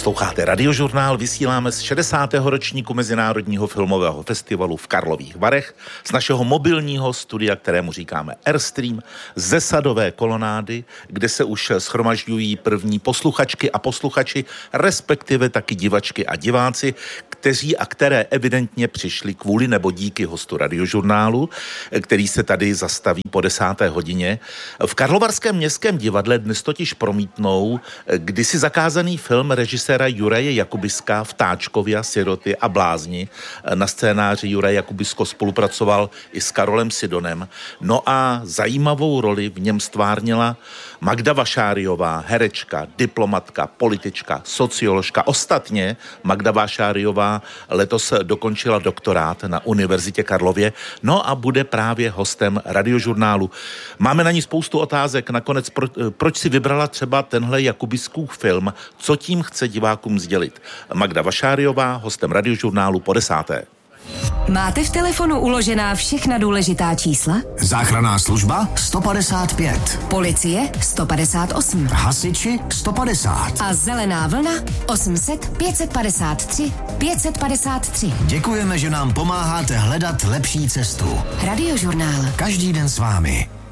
Posloucháte Radiožurnál, vysíláme z 60. ročníku Mezinárodního filmového festivalu v Karlových Varech z našeho mobilního studia, kterému říkáme Airstream, ze Sadové kolonády, kde se už shromažďují první posluchačky a posluchači, respektive taky divačky a diváci, kteří a které evidentně přišli kvůli nebo díky hostu Radiožurnálu, který se tady zastaví po 10. hodině. V Karlovarském městském divadle dnes totiž promítnou kdysi zakázaný film režiséra Juraje Jakubiska Vtáčkovia, Siroty a blázni. Na scénáři Juraj Jakubisko spolupracoval i s Karolem Sidonem. No a zajímavou roli v něm stvárnila Magda Vašáriová, herečka, diplomatka, politička, socioložka. Ostatně Magda Vašáriová letos dokončila doktorát na Univerzitě Karlově, no a bude právě hostem Radiožurnálu. Máme na ní spoustu otázek, nakonec proč si vybrala třeba tenhle Jakubiskův film, co tím chce divákům sdělit. Magda Vašáriová, hostem Radiožurnálu po 10. Máte v telefonu uložená všechna důležitá čísla? Záchranná služba 155. Policie 158. Hasiči 150. A zelená vlna 800 553 553. Děkujeme, že nám pomáháte hledat lepší cestu. Radiožurnál. Každý den s vámi.